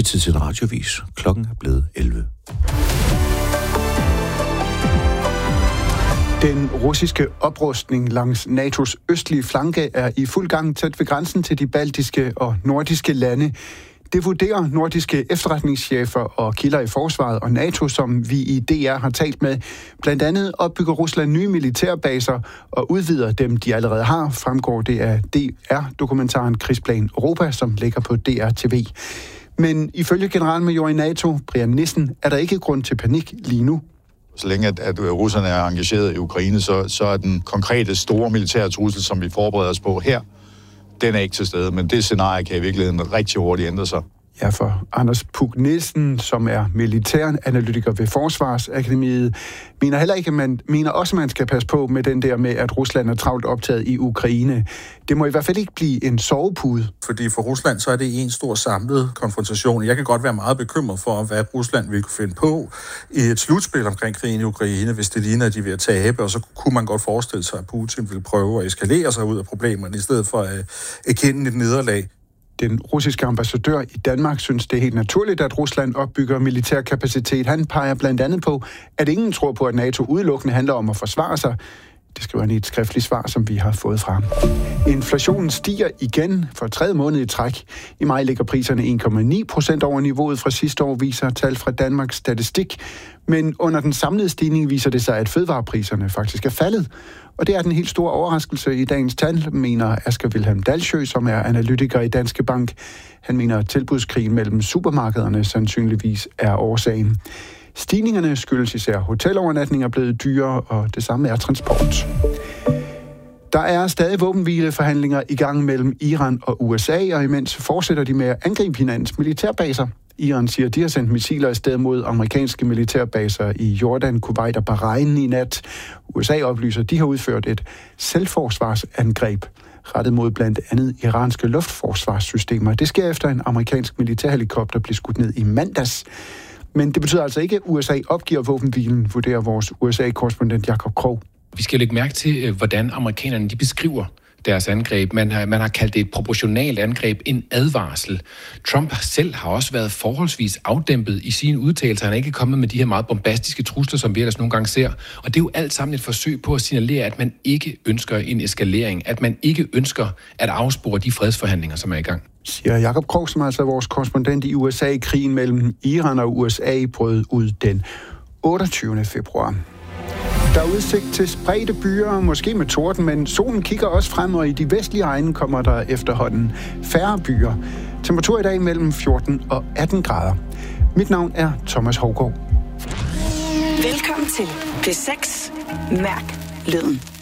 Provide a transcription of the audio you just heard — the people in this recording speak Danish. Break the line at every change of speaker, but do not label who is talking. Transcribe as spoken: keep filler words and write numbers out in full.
er tid til en radiovis. Klokken er blevet elleve.
Den russiske oprustning langs N A T O's østlige flanke er i fuld gang tæt ved grænsen til de baltiske og nordiske lande. Det vurderer nordiske efterretningschefer og kilder i forsvaret og NATO, som vi i D R har talt med. Blandt andet opbygger Rusland nye militærbaser og udvider dem, de allerede har, fremgår det af D R-dokumentaren Krigsplan Europa, som ligger på D R T V. Men ifølge generalmajor i NATO, Brian Nissen, er der ikke grund til panik lige nu.
Så længe at, at russerne er engageret i Ukraine, så, så er den konkrete store militære trussel, som vi forbereder os på her, den er ikke til stede. Men det scenarie kan i virkeligheden rigtig hurtigt ændre sig.
Ja, for Anders Puk Nielsen, som er militæranalytiker ved Forsvarsakademiet, mener heller ikke, at man mener også, at man skal passe på med den der med, at Rusland er travlt optaget i Ukraine. Det må i hvert fald ikke blive en sovepude.
Fordi for Rusland, så er det en stor samlet konfrontation. Jeg kan godt være meget bekymret for, hvad Rusland vil kunne finde på i et slutspil omkring krigen i Ukraine, hvis det ligner, at de vil tabe, og så kunne man godt forestille sig, at Putin vil prøve at eskalere sig ud af problemerne, i stedet for at erkende et nederlag.
Den russiske ambassadør i Danmark synes, det er helt naturligt, at Rusland opbygger militær kapacitet. Han peger blandt andet på, at ingen tror på, at NATO udelukkende handler om at forsvare sig. Det skriver han i et skriftligt svar, som vi har fået fra. Inflationen stiger igen for tredje måned i træk. I maj ligger priserne en komma ni procent over niveauet fra sidste år, viser tal fra Danmarks Statistik. Men under den samlede stigning viser det sig, at fødevarepriserne faktisk er faldet. Og det er den helt store overraskelse i dagens tal, mener Asger Wilhelm Dalsjø, som er analytiker i Danske Bank. Han mener, at tilbudskrigen mellem supermarkederne sandsynligvis er årsagen. Stigningerne skyldes især hotelovernatninger blevet dyrere, og det samme er transport. Der er stadig våbenhvileforhandlinger i gang mellem Iran og U S A, og imens fortsætter de med at angribe hinandens militærbaser. Iran siger, at de har sendt missiler afsted mod amerikanske militærbaser i Jordan, Kuwait og Bahrain i nat. U S A oplyser, at de har udført et selvforsvarsangreb rettet mod blandt andet iranske luftforsvarssystemer. Det sker efter en amerikansk militærhelikopter blev skudt ned i mandags. Men det betyder altså ikke, at U S A opgiver våbenhvilen, vurderer vores U S A-korrespondent Jakob Krog.
Vi skal lægge mærke til, hvordan amerikanerne de beskriver deres angreb. Man har, man har kaldt det et proportionalt angreb, en advarsel. Trump selv har også været forholdsvis afdæmpet i sine udtalelser. Han er ikke kommet med de her meget bombastiske trusler, som vi ellers nogle gange ser. Og det er jo alt sammen et forsøg på at signalere, at man ikke ønsker en eskalering, at man ikke ønsker at afspore de fredsforhandlinger, som er i gang.
Siger Jakob Krog, som altså er vores korrespondent i U S A. Krigen mellem Iran og U S A brød ud den otteogtyvende februar. Der er udsigt til spredte byer, måske med torden, men solen kigger også frem, og i de vestlige egne kommer der efterhånden færre byer. Temperatur i dag mellem fjorten og atten grader. Mit navn er Thomas Hougaard.
Velkommen til P seks. Mærk lyden.